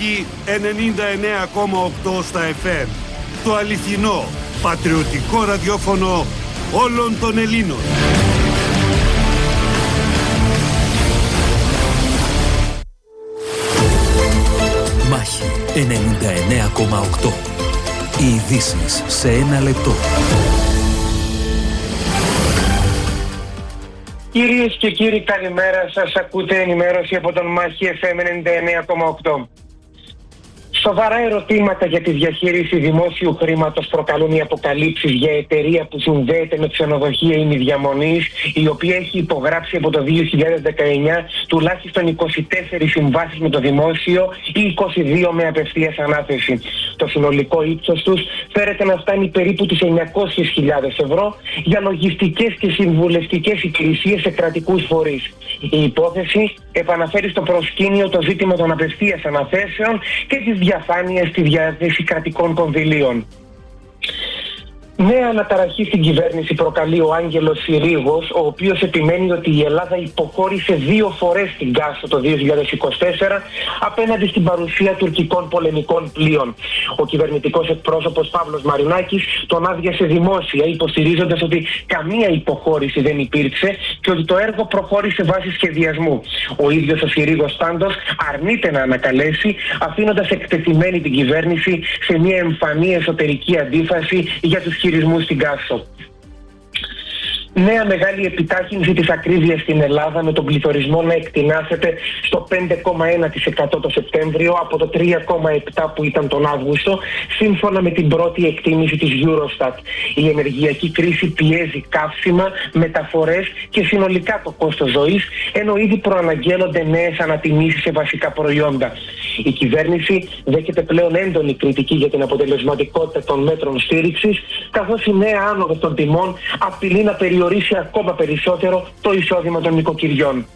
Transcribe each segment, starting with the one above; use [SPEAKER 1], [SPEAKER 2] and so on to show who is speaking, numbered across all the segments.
[SPEAKER 1] Μάχη 99,8 στα FM. Το αληθινό, πατριωτικό ραδιόφωνο όλων των Ελλήνων.
[SPEAKER 2] Μάχη 99,8. Οι ειδήσεις σε ένα λεπτό.
[SPEAKER 3] Κυρίες και κύριοι, καλημέρα σας. Ακούτε ενημέρωση από τον Μάχη FM 99,8. Σοβαρά ερωτήματα για τη διαχείριση δημόσιου χρήματος προκαλούν οι αποκαλύψεις για εταιρεία που συνδέεται με ξενοδοχεία ημιδιαμονής, η οποία έχει υπογράψει από το 2019 τουλάχιστον 24 συμβάσεις με το δημόσιο ή 22 με απευθείας ανάθεση. Το συνολικό ύψος τους φέρεται να φτάνει περίπου τις 900.000 ευρώ για λογιστικές και συμβουλευτικές υπηρεσίες σε κρατικούς φορείς. Η υπόθεση επαναφέρει στο προσκήνιο το ζήτημα των απευθείας αναθέσεων και της διαφάνειας στη διάθεση κρατικών κονδυλίων. Νέα αναταραχή στην κυβέρνηση προκαλεί ο Άγγελος Συρίγος, ο οποίος επιμένει ότι η Ελλάδα υποχώρησε 2 φορές την Κάσο το 2024 απέναντι στην παρουσία τουρκικών πολεμικών πλοίων. Ο κυβερνητικός εκπρόσωπος Παύλος Μαρινάκης τον άδειασε δημόσια, υποστηρίζοντας ότι καμία υποχώρηση δεν υπήρξε και ότι το έργο προχώρησε βάσει σχεδιασμού. Ο ίδιος ο Συρίγος πάντως αρνείται να ανακαλέσει, αφήνοντας εκτεθειμένη την κυβέρνηση σε μια εμφανή εσωτερική αντίφαση για τους χειρισμούς στην Κάσο. Νέα μεγάλη επιτάχυνση της ακρίβειας στην Ελλάδα, με τον πληθωρισμό να εκτινάσεται στο 5,1% το Σεπτέμβριο από το 3,7% που ήταν τον Αύγουστο, σύμφωνα με την πρώτη εκτίμηση της Eurostat. Η ενεργειακή κρίση πιέζει καύσιμα, μεταφορές και συνολικά το κόστος ζωής, ενώ ήδη προαναγγέλλονται νέες ανατιμήσεις σε βασικά προϊόντα. Η κυβέρνηση δέχεται πλέον έντονη κριτική για την αποτελεσματικότητα των μέτρων στήριξης, καθώς η νέα άνοδος των τιμών απειλεί να περιορίσει ακόμα περισσότερο το εισόδημα των νοικοκυριών.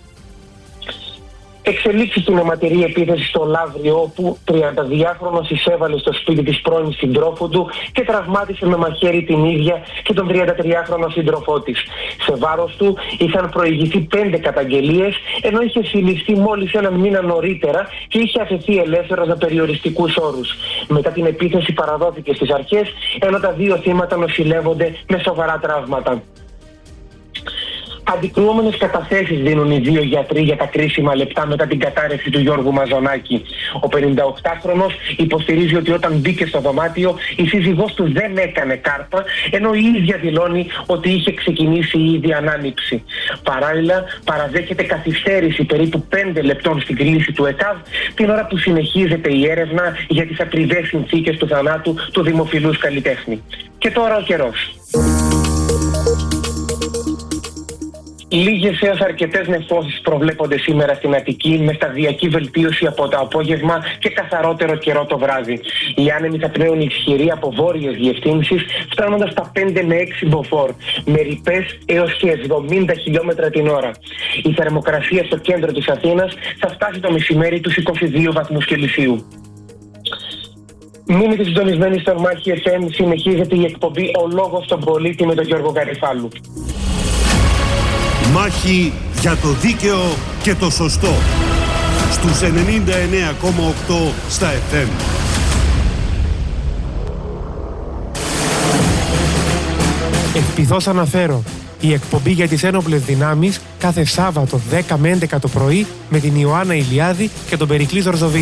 [SPEAKER 3] Εξελίξει στην αιματηρή επίθεση στο Λαύριο, όπου 32χρονος εισέβαλε στο σπίτι της πρώην συντρόφου του και τραυμάτισε με μαχαίρι την ίδια και τον 33χρονο σύντροφό της. Σε βάρος του είχαν προηγηθεί 5 καταγγελίες, ενώ είχε συλληφθεί μόλις έναν μήνα νωρίτερα και είχε αφαιθεί ελεύθερος με περιοριστικούς όρους. Μετά την επίθεση παραδόθηκε στις αρχές, ενώ τα 2 θύματα νοσηλεύονται με σοβαρά τραύματα. Αντικρουόμενες καταθέσεις δίνουν οι 2 γιατροί για τα κρίσιμα λεπτά μετά την κατάρρευση του Γιώργου Μαζονάκη. Ο 58χρονος υποστηρίζει ότι όταν μπήκε στο δωμάτιο η σύζυγός του δεν έκανε κάρτα, ενώ η ίδια δηλώνει ότι είχε ξεκινήσει ήδη ανάνυψη. Παράλληλα, παραδέχεται καθυστέρηση περίπου 5 λεπτών στην κλήση του ΕΚΑΒ, την ώρα που συνεχίζεται η έρευνα για τις ακριβές συνθήκες του θανάτου του δημοφιλούς καλλιτέχνη. Και τώρα ο καιρός. Λίγες έως αρκετές νεφώσεις προβλέπονται σήμερα στην Αττική, με σταδιακή βελτίωση από το απόγευμα και καθαρότερο καιρό το βράδυ. Οι άνεμοι θα πνέουν ισχυροί από βόρειες διευθύνσεις, φτάνοντας στα 5 με 6 μποφόρ, με ρηπές έως και 70 χιλιόμετρα την ώρα. Η θερμοκρασία στο κέντρο της Αθήνας θα φτάσει το μεσημέρι τους 22 βαθμούς Κελσίου. Μείνετε συντονισμένοι στον Μάχη FM, συνεχίζεται η εκπομπή «Ο Λόγος στον Πολίτη» με τον Γιώργο Γαριφάλου.
[SPEAKER 1] Μάχη για το δίκαιο και το σωστό στους 99,8 στα FM.
[SPEAKER 4] Ευπηθώς αναφέρω, η εκπομπή για τις ένοπλες δυνάμεις κάθε Σάββατο 10 με 11 το πρωί με την Ιωάννα Ηλιάδη και τον Περικλή Ζορζοβίλη.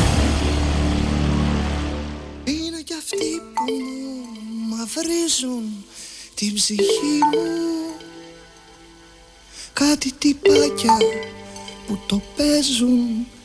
[SPEAKER 5] Είναι κι αυτοί που μαυρίζουν την ψυχή μου, κάτι τυπάκια που το παίζουν